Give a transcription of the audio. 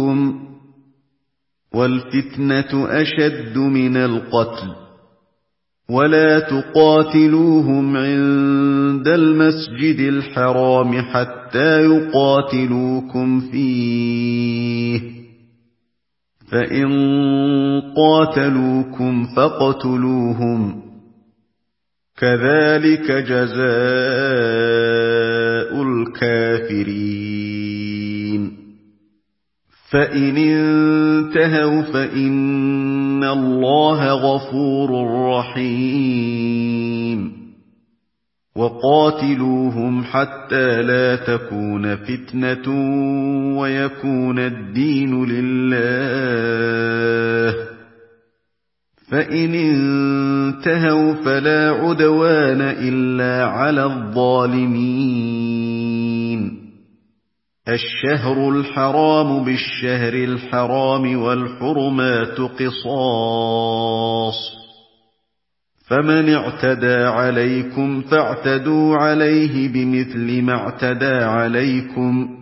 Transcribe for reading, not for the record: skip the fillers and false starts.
قَتْلُوكُمْ ۗ وَالْفِتْنَةُ أَشَدُّ مِنَ الْقَتْلِ ۗ وَلَا تُقَاتِلُوهُمْ عِندَ الْمَسْجِدِ الْحَرَامِ حَتَّىٰ يُقَاتِلُوكُمْ فِيهِ ۖ فَإِن قَاتَلُوكُمْ فَاقْتُلُوهُمْ ۗ كَذَٰلِكَ جَزَاءُ الْكَافِرِينَ فَإِنِ انتَهَوْا فَإِنَّ اللَّهَ غَفُورٌ رَّحِيمٌ وَقَاتِلُوهُمْ حَتَّىٰ لَا تَكُونَ فِتْنَةٌ وَيَكُونَ الدِّينُ لِلَّهِ ۖ فَإِنِ انتَهَوْا فَلَا عُدْوَانَ إِلَّا عَلَى الظَّالِمِينَ الشَّهْرُ الْحَرَامُ بِالشَّهْرِ الْحَرَامِ وَالْحُرُمَاتُ قِصَاصٌ ۚ فَمَنِ اعْتَدَىٰ عَلَيْكُمْ فَاعْتَدُوا عَلَيْهِ بِمِثْلِ مَا اعْتَدَىٰ عَلَيْكُمْ ۚ